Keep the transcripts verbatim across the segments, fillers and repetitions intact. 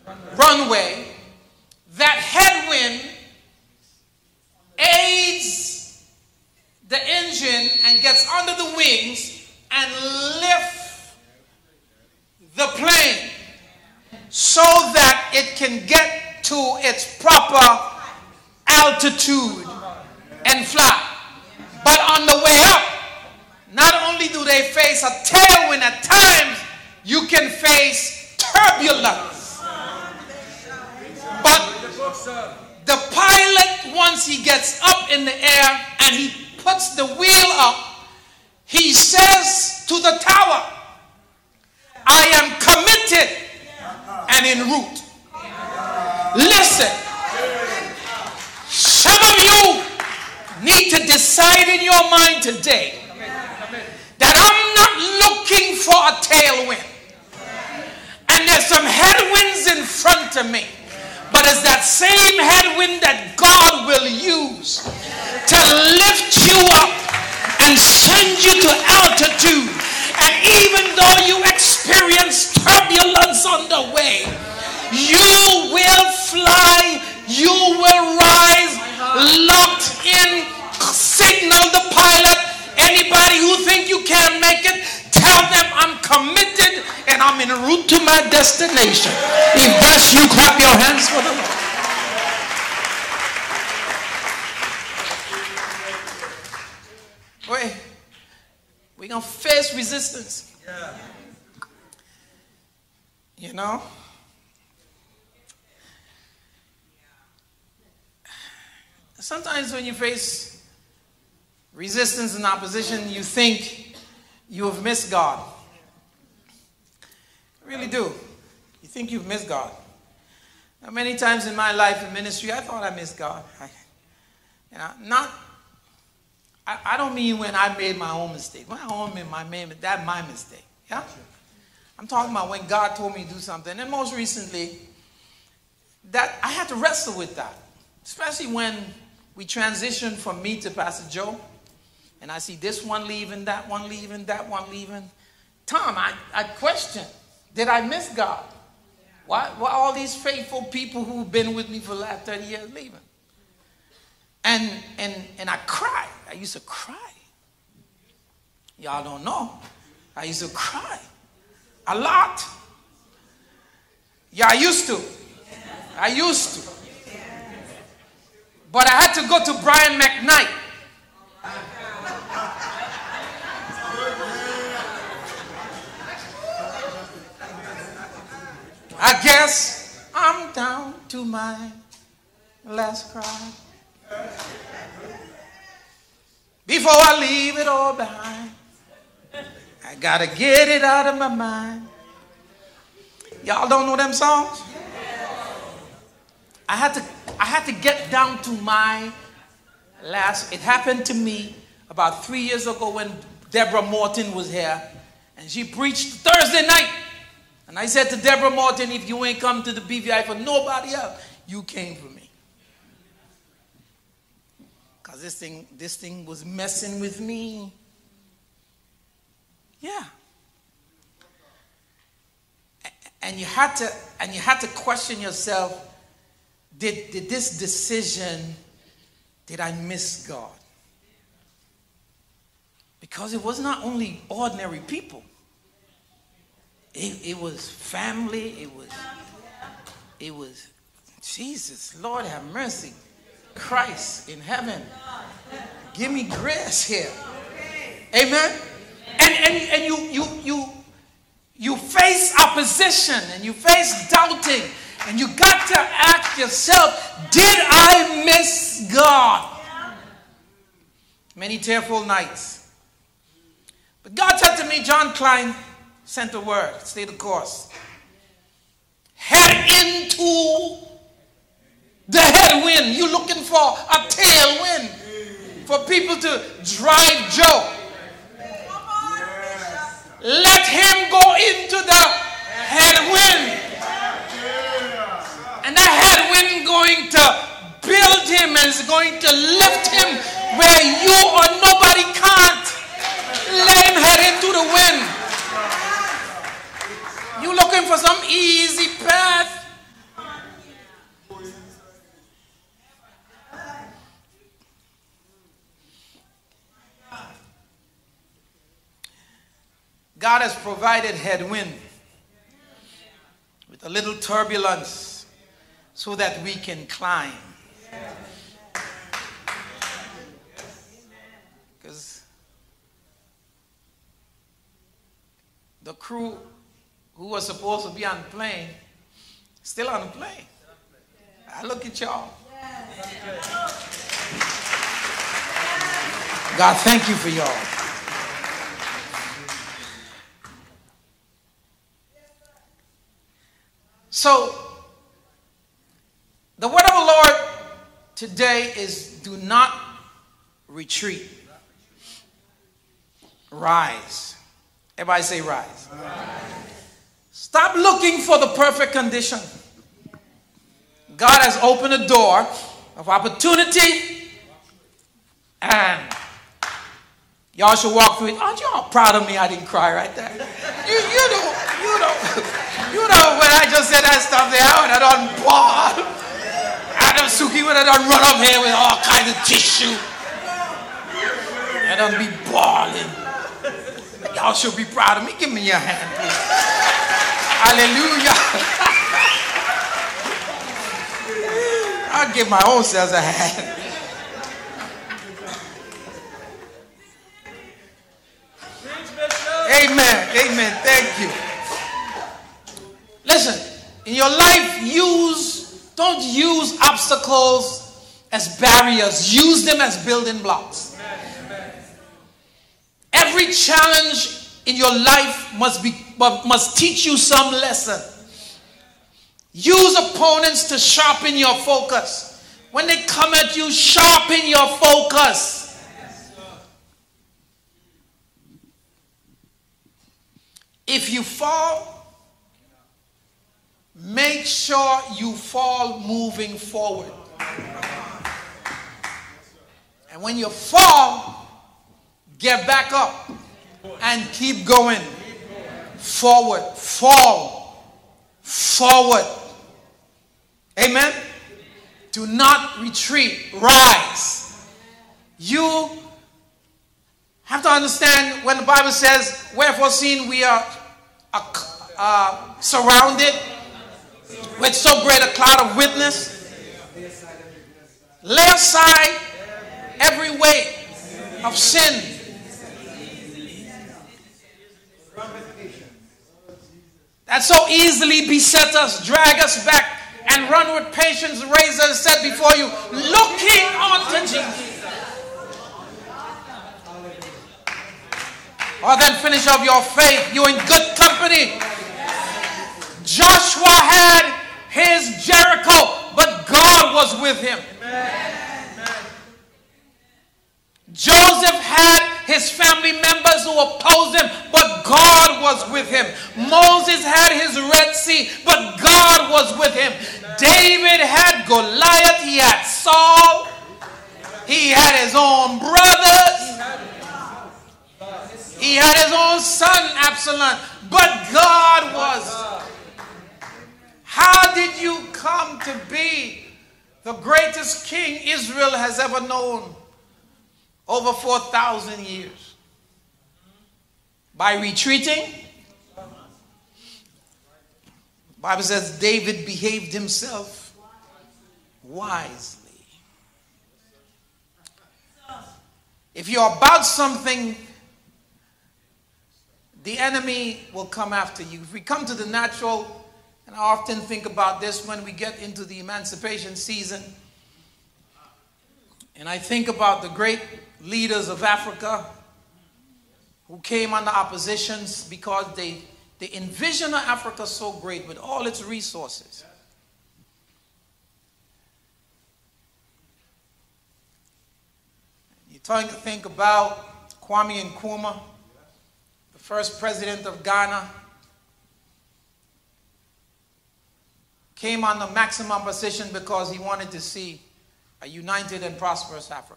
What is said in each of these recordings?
runway, that headwind aids the engine and gets under the wings and lifts the plane so that it can get to its proper altitude and fly. But on the way up, not only do they face a tailwind, at times you can face turbulence. But the pilot, once he gets up in the air and he puts the wheel up, he says to the tower, I am committed and en route. Listen, some of you need to decide in your mind today that I'm not looking for a tailwind. And there's some headwinds in front of me. But it's that same headwind that God will use to lift you up and send you to altitude. And even though you experience turbulence on the way, you will fly, you will rise, locked in, signal the pilot. Anybody who think you can't make it, tell them I'm committed and I'm en route to my destination. If that's you, clap your hands for the Lord. Wait, we're going to face resistance. Yeah. You know? Sometimes when you face resistance and opposition, you think you have missed God. You really do. You think you've missed God. Now, many times in my life in ministry, I thought I missed God. I, you know, not. I, I don't mean when I made my own mistake. When I own my man, that's my mistake. Yeah. I'm talking about when God told me to do something, and most recently, that I had to wrestle with that, especially when we transitioned from me to Pastor Joe. And I see this one leaving, that one leaving, that one leaving. Tom, I, I question, did I miss God? Why, why all these faithful people who've been with me for the last thirty years leaving? And, and, and I cried. I used to cry. Y'all don't know. I used to cry. A lot. Yeah, I used to. I used to. But I had to go to Brian McKnight. I guess I'm down to my last cry. Before I leave it all behind, I gotta get it out of my mind. Y'all don't know them songs? I had to I had to get down to my last. It happened to me about three years ago when Deborah Morton was here, and she preached Thursday night. And I said to Deborah Morton, if you ain't come to the B V I for nobody else, you came for me. Because this thing, this thing was messing with me. Yeah. And you had to, and you had to question yourself, did, did this decision, did I miss God? Because it was not only ordinary people. It, it was family. It was, it was Jesus, Lord have mercy. Christ in heaven. Give me grace here. Amen. And and, and you you you you face opposition and you face doubting, and you got to ask yourself, did I miss God? Many tearful nights. But God said to me, John Klein sent a word, stay the course. Head into the headwind. You're looking for a tailwind for people to drive Joe. Let him go into the headwind. And that headwind going to build him and is going to lift him where you or nobody can't. Let him head into the wind. You're looking for some easy path. God has provided headwind with a little turbulence so that we can climb. Because the crew who was supposed to be on the plane, still on the plane. I look at y'all. God, thank you for y'all. So, the word of the Lord today is do not retreat. Rise. Everybody say rise. Rise. Stop looking for the perfect condition. God has opened a door of opportunity, and y'all should walk through it. Aren't you all proud of me? I didn't cry right there. You, you know, you know, you know when I just said that stuff there, I would have done bawl. Adam Suki would have done run up here with all kinds of tissue. I done be bawling. Y'all should be proud of me. Give me your hand, please. Hallelujah. I'll give my own selves a hand. Amen. Amen. Thank you. Listen, in your life, use, don't use obstacles as barriers. Use them as building blocks. Every challenge in your life must be must teach you some lesson. Use opponents to sharpen your focus. When they come at you, sharpen your focus. If you fall, make sure you fall moving forward. And when you fall, get back up and keep going. Forward. Fall. Forward. Amen? Do not retreat. Rise. You have to understand when the Bible says, wherefore seeing we are uh, uh, surrounded with so great a cloud of witness, lay aside every weight of sin that so easily beset us, drag us back, and run with patience, raise us set before you, looking unto Jesus. Or then finish of your faith. You're in good company. Joshua had his Jericho, but God was with him. Joseph had his family members who opposed him, but God was with him. Moses had his Red Sea, but God was with him. David had Goliath, he had Saul, he had his own brothers, he had his own son Absalom, but God was. How did you come to be the greatest king Israel has ever known over four thousand years? By retreating? The Bible says David behaved himself wisely. If you're about something, the enemy will come after you. If we come to the natural, and I often think about this when we get into the emancipation season, and I think about the great leaders of Africa who came under oppositions because they, they envisioned Africa so great with all its resources. You think about Kwame Nkrumah, the first president of Ghana, came under maximum opposition because he wanted to see a united and prosperous Africa.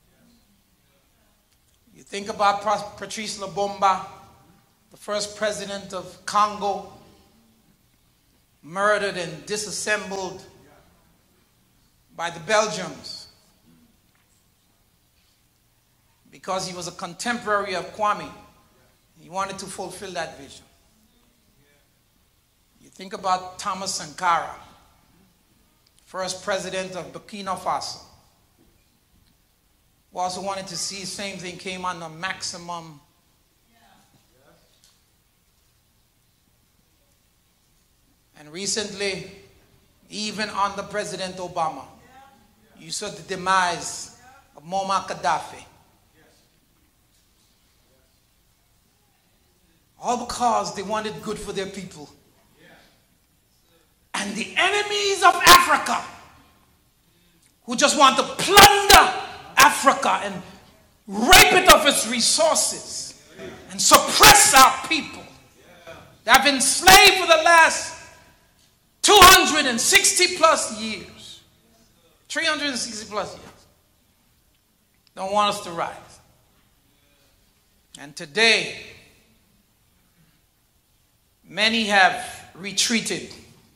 You think about Patrice Lumumba, the first president of Congo, murdered and disassembled by the Belgians because he was a contemporary of Kwame. He wanted to fulfill that vision. You think about Thomas Sankara, first president of Burkina Faso, who also wanted to see the same thing, came under maximum. And recently, even under President Obama, you saw the demise of Muammar Gaddafi. All because they wanted good for their people. And the enemies of Africa, who just want to plunder Africa and rape it of its resources and suppress our people. They have been enslaved for the last two hundred sixty plus years. three hundred sixty plus years. Don't want us to rise. And today, many have retreated.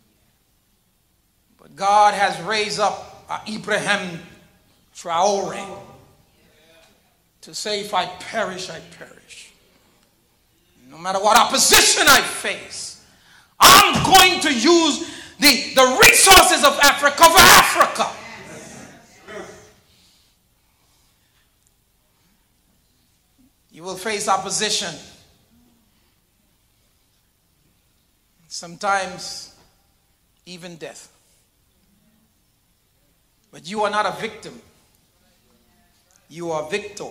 But God has raised up Ibrahim Traore to say, if I perish, I perish. No matter what opposition I face, I'm going to use the, the resources of Africa for Africa. You will face opposition. Sometimes even death. But you are not a victim. You are a victor.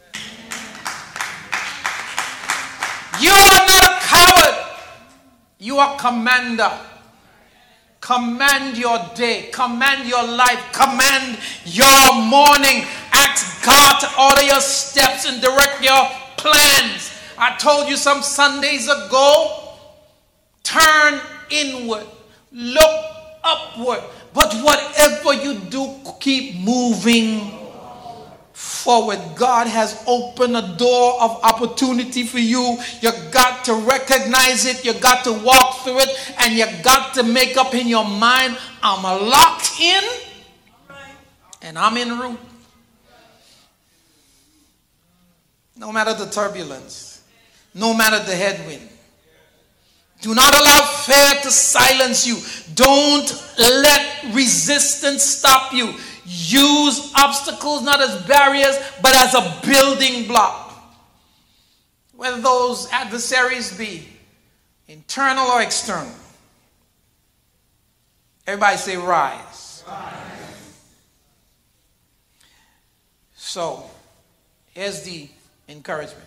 You are not a coward. You are commander. Command your day. Command your life. Command your morning. Ask God to order your steps and direct your plans. I told you some Sundays ago, turn inward. Look upward. But whatever you do, keep moving forward. God has opened a door of opportunity for you. You got to recognize it. You got to walk through it. And you got to make up in your mind, I'm locked in and I'm en route. No matter the turbulence, no matter the headwind. Do not allow fear to silence you. Don't let resistance stop you. Use obstacles not as barriers, but as a building block. Whether those adversaries be internal or external. Everybody say rise. Rise. So, here's the encouragement.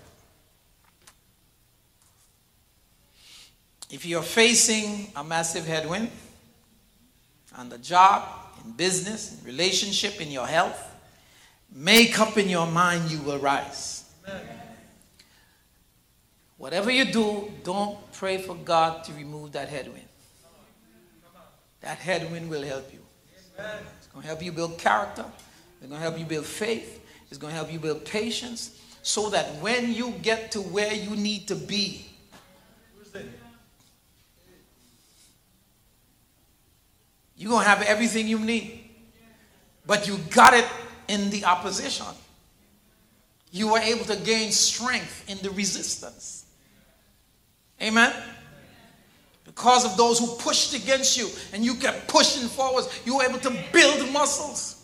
If you're facing a massive headwind on the job, in business, in relationship, in your health, make up in your mind you will rise. Amen. Whatever you do, don't pray for God to remove that headwind. That headwind will help you. It's going to help you build character. It's going to help you build faith. It's going to help you build patience so that when you get to where you need to be, you're going to have everything you need. But you got it in the opposition. You were able to gain strength in the resistance. Amen? Because of those who pushed against you and you kept pushing forward, you were able to build muscles.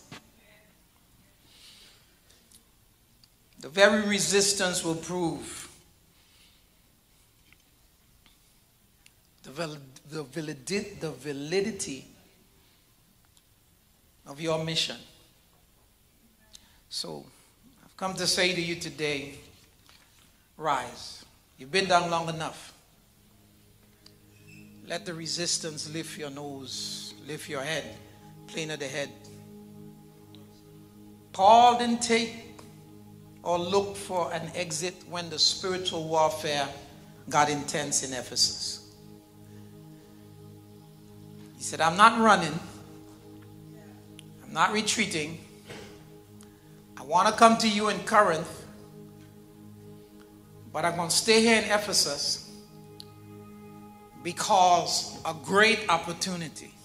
The very resistance will prove the, val- the, validi- the validity of your mission. So, I've come to say to you today, rise. You've been down long enough. Let the resistance lift your nose, lift your head, plane of the head. Paul didn't take or look for an exit when the spiritual warfare got intense in Ephesus. He said, I'm not running. I'm not retreating. I want to come to you in Corinth, but I'm going to stay here in Ephesus because a great opportunity